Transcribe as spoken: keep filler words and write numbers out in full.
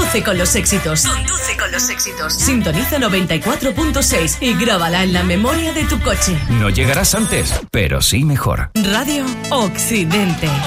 Conduce con los éxitos. Conduce con los éxitos. Sintoniza noventa y cuatro punto seis y grábala en la memoria de tu coche. No llegarás antes, pero sí mejor. Radio Occidente.